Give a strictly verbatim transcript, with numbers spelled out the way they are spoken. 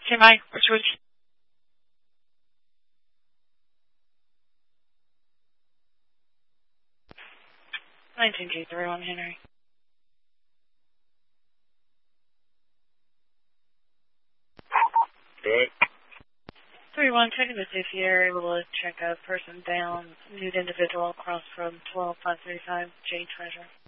Say Mike, which was nineteen G three on Henry. Good. three one, checking to see if you're able to check a person down, nude individual across from twelve five thirty-five J Treasure.